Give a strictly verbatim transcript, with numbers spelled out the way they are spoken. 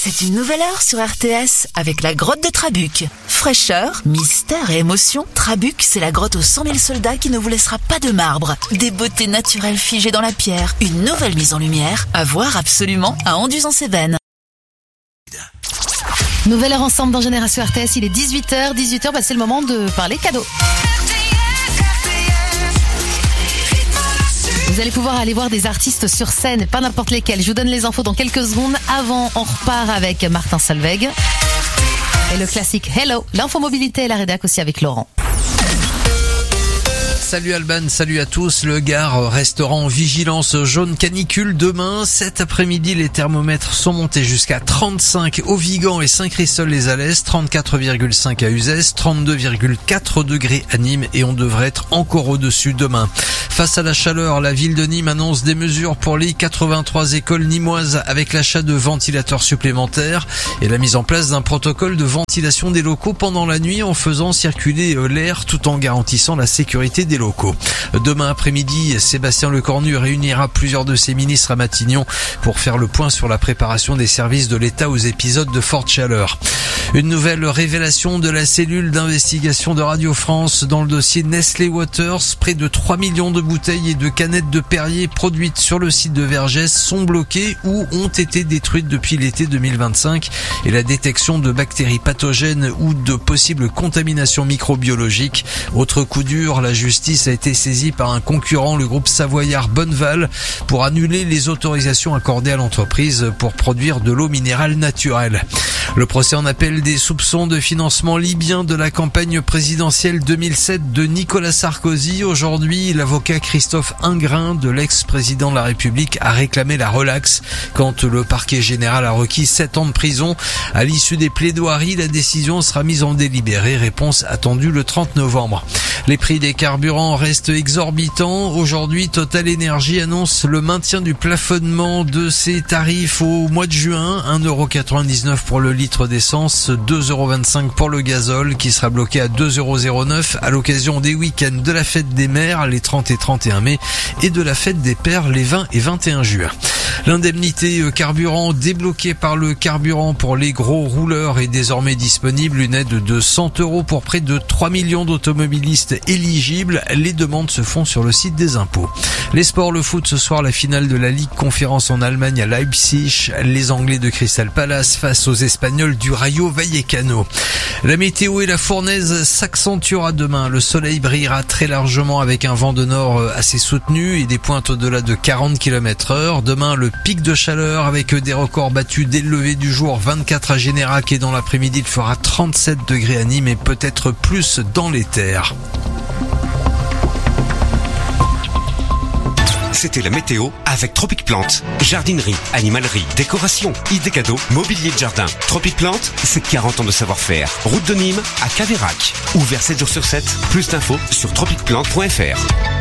C'est une nouvelle heure sur R T S avec la grotte de Trabuc. Fraîcheur, mystère et émotion, Trabuc, c'est la grotte aux cent mille soldats qui ne vous laissera pas de marbre. Des beautés naturelles figées dans la pierre, une nouvelle mise en lumière, à voir absolument à Anduze-en-Cévennes. Nouvelle heure ensemble dans Génération R T S, il est dix-huit heures. dix-huit heures, bah c'est le moment de parler cadeaux. Vous allez pouvoir aller voir des artistes sur scène, pas n'importe lesquels. Je vous donne les infos dans quelques secondes. Avant, on repart avec Martin Solveig. Et le classique Hello, l'infomobilité et la rédac aussi avec Laurent. Salut Alban, salut à tous. Le Gard restera en vigilance jaune canicule demain. Cet après-midi, les thermomètres sont montés jusqu'à trente-cinq au Vigan et Saint-Christol-les-Alès, trente-quatre virgule cinq à Uzès, trente-deux virgule quatre degrés à Nîmes et on devrait être encore au-dessus demain. Face à la chaleur, la ville de Nîmes annonce des mesures pour les quatre-vingt-trois écoles nîmoises avec l'achat de ventilateurs supplémentaires et la mise en place d'un protocole de ventilation des locaux pendant la nuit en faisant circuler l'air tout en garantissant la sécurité des locaux. Demain après-midi, Sébastien Lecornu réunira plusieurs de ses ministres à Matignon pour faire le point sur la préparation des services de l'État aux épisodes de forte chaleur. Une nouvelle révélation de la cellule d'investigation de Radio France dans le dossier Nestlé Waters. Près de trois millions de bouteilles et de canettes de Perrier produites sur le site de Vergès sont bloquées ou ont été détruites depuis l'été deux mille vingt-cinq et la détection de bactéries pathogènes ou de possibles contaminations microbiologiques. Autre coup dur, la justice a été saisie par un concurrent, le groupe savoyard Bonneval, pour annuler les autorisations accordées à l'entreprise pour produire de l'eau minérale naturelle. Le procès en appel des soupçons de financement libyen de la campagne présidentielle deux mille sept de Nicolas Sarkozy. Aujourd'hui, l'avocat Christophe Ingrin de l'ex-président de la République a réclamé la relaxe quand le parquet général a requis sept ans de prison. À l'issue des plaidoiries, la décision sera mise en délibéré. Réponse attendue le trente novembre. Les prix des carburants restent exorbitants. Aujourd'hui, Total Energy annonce le maintien du plafonnement de ses tarifs au mois de juin. un euro quatre-vingt-dix-neuf pour le litre d'essence, deux euros vingt-cinq pour le gazole qui sera bloqué à deux euros zéro neuf à l'occasion des week-ends de la fête des mères les trente et trente et un mai et de la fête des pères les vingt et vingt et un juin. L'indemnité carburant débloquée par le carburant pour les gros rouleurs est désormais disponible. Une aide de cent euros pour près de trois millions d'automobilistes éligibles. Les demandes se font sur le site des impôts. Les sports, le foot ce soir, la finale de la Ligue Conférence en Allemagne à Leipzig. Les Anglais de Crystal Palace face aux Espagnols du Rayo Vallecano. La météo et la fournaise s'accentuera demain. Le soleil brillera très largement avec un vent de nord assez soutenu et des pointes au-delà de quarante kilomètres heure. Demain, le pic de chaleur avec des records battus dès le lever du jour, vingt-quatre à Générac et dans l'après-midi il fera trente-sept degrés à Nîmes et peut-être plus dans les terres. C'était la météo avec Tropic Plante. Jardinerie, animalerie, décoration, idées cadeaux, mobilier de jardin. Tropic Plante, c'est quarante ans de savoir-faire. Route de Nîmes à Caveyrac. Ouvert sept jours sur sept. Plus d'infos sur tropic plante point f r.